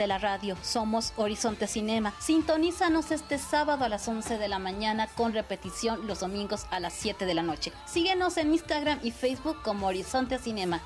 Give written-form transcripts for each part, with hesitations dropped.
de la radio. Somos Horizonte Cinema. Sintonízanos este sábado a las 11 de la mañana con repetición los domingos a las 7 de la noche. Síguenos en Instagram y Facebook como Horizonte Cinema.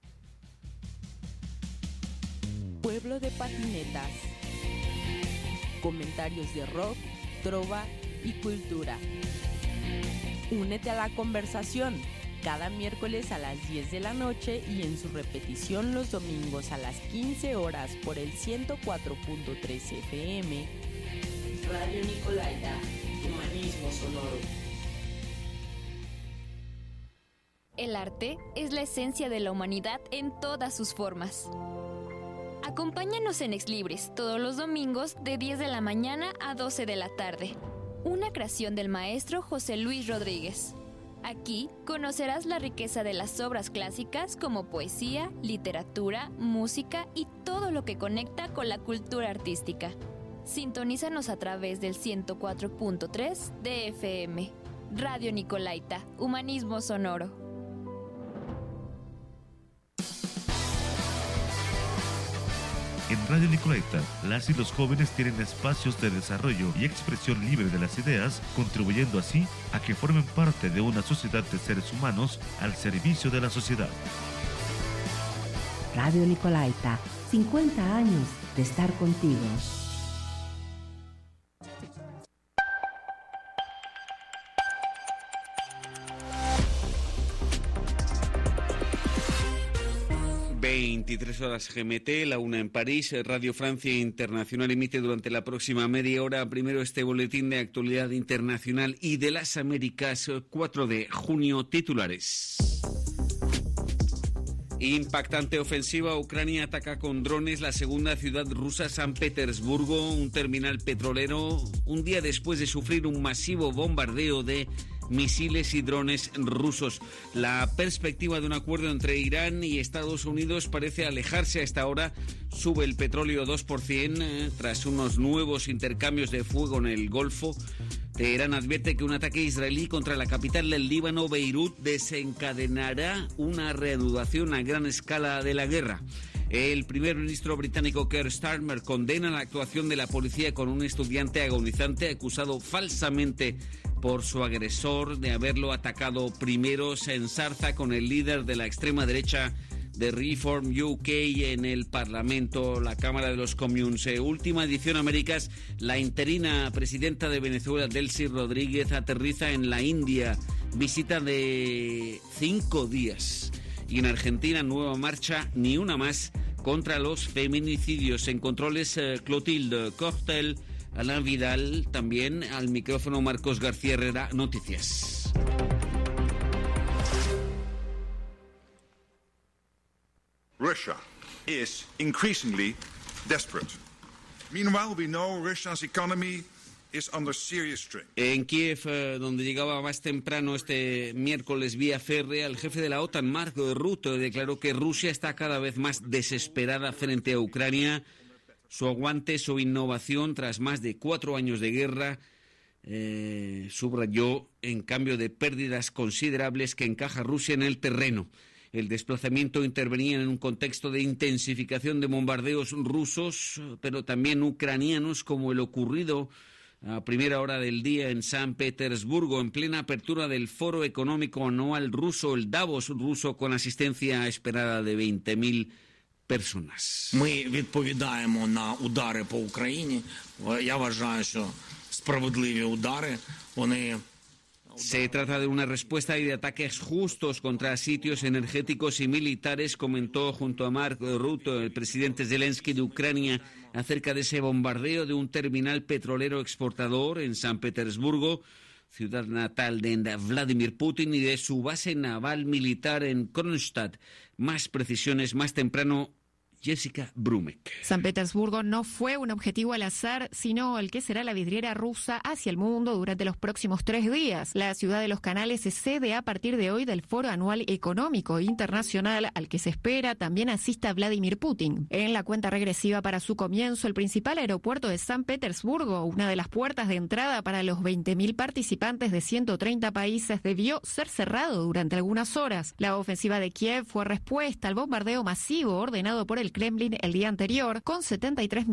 Pueblo de patinetas. Comentarios de rock, trova y cultura. Únete a la conversación cada miércoles a las 10 de la noche y en su repetición los domingos a las 15 horas por el 104.3 FM. Radio Nicolaita, humanismo sonoro. El arte es la esencia de la humanidad en todas sus formas. Acompáñanos en Exlibris todos los domingos de 10 de la mañana a 12 de la tarde. Una creación del maestro José Luis Rodríguez. Aquí conocerás la riqueza de las obras clásicas como poesía, literatura, música y todo lo que conecta con la cultura artística. Sintonízanos a través del 104.3 de FM. Radio Nicolaita, humanismo sonoro. En Radio Nicolaita, las y los jóvenes tienen espacios de desarrollo y expresión libre de las ideas, contribuyendo así a que formen parte de una sociedad de seres humanos al servicio de la sociedad. Radio Nicolaita, 50 años de estar contigo. ...23 GMT, la 1 en París. Radio Francia Internacional emite durante la próxima media hora primero este boletín de actualidad internacional y de las Américas, 4 de junio, titulares. Impactante ofensiva, Ucrania ataca con drones la segunda ciudad rusa, San Petersburgo, un terminal petrolero, un día después de sufrir un masivo bombardeo de misiles y drones rusos. La perspectiva de un acuerdo entre Irán y Estados Unidos parece alejarse a esta hora. Sube el petróleo 2% tras unos nuevos intercambios de fuego en el Golfo. Teherán advierte que un ataque israelí contra la capital del Líbano, Beirut, desencadenará una reanudación a gran escala de la guerra. El primer ministro británico Keir Starmer condena la actuación de la policía con un estudiante agonizante acusado falsamente por su agresor de haberlo atacado primero. Se enzarza con el líder de la extrema derecha de Reform UK en el Parlamento, la Cámara de los Comunes. Última edición Américas, la interina presidenta de Venezuela, Delcy Rodríguez, aterriza en la India, visita de 5 días. Y en Argentina, nueva marcha, ni una más, contra los feminicidios. En controles, Clotilde Cortel, Alain Vidal, también al micrófono Marcos García Herrera. Noticias. Russia is increasingly desperate. Meanwhile, we know Russia's economy is under serious strain. En Kiev, donde llegaba más temprano este miércoles vía férrea, el jefe de la OTAN, Mark Rutte, declaró que Rusia está cada vez más desesperada frente a Ucrania. Su aguante, su innovación tras más de 4 años de guerra, subrayó, en cambio de pérdidas considerables que encaja Rusia en el terreno. El desplazamiento intervenía en un contexto de intensificación de bombardeos rusos, pero también ucranianos, como el ocurrido a primera hora del día en San Petersburgo, en plena apertura del Foro Económico Anual ruso, el Davos ruso, con asistencia esperada de 20.000 personas. Ми відповідаємо на удари по Україні. Я вважаю, що справедливі удари, вони... Se trata de una respuesta y de ataques justos contra sitios energéticos y militares, comentó junto a Mark Rutte el presidente Zelensky de Ucrania acerca de ese bombardeo de un terminal petrolero exportador en San Petersburgo, ciudad natal de Vladimir Putin, y de su base naval militar en Kronstadt. Más precisiones más temprano, Jessica Brumek. San Petersburgo no fue un objetivo al azar, sino el que será la vidriera rusa hacia el mundo durante los próximos 3 días. La ciudad de los canales es sede a partir de hoy del Foro Anual Económico Internacional, al que se espera también asista Vladimir Putin. En la cuenta regresiva para su comienzo, el principal aeropuerto de San Petersburgo, una de las puertas de entrada para los 20.000 participantes de 130 países, debió ser cerrado durante algunas horas. La ofensiva de Kiev fue respuesta al bombardeo masivo ordenado por el el Kremlin el día anterior, con 73